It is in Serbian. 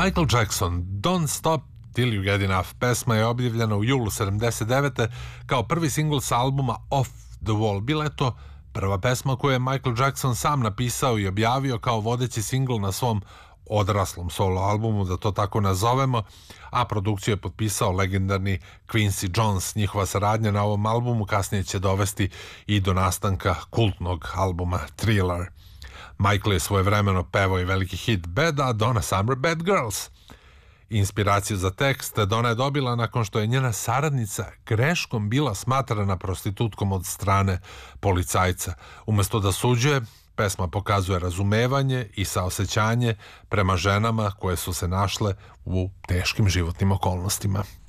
Michael Jackson, Don't Stop Till You Get Enough. Pesma je objavljena u julu 79. kao prvi singl sa albuma Off the Wall. Bila je to prva pesma koju je Michael Jackson sam napisao i objavio kao vodeći singl na svom odraslom solo albumu, da to tako nazovemo, a produkciju je potpisao legendarni Quincy Jones. Njihova saradnja na ovom albumu kasnije će dovesti i do nastanka kultnog albuma Thriller. Michael je svojevremeno pevao i veliki hit Bad, a Donna Summer Bad Girls. Inspiraciju za tekst Donna je dobila nakon što je njena saradnica greškom bila smatrana prostitutkom od strane policajca. Umesto da suđuje, pesma pokazuje razumevanje i saosećanje prema ženama koje su se našle u teškim životnim okolnostima.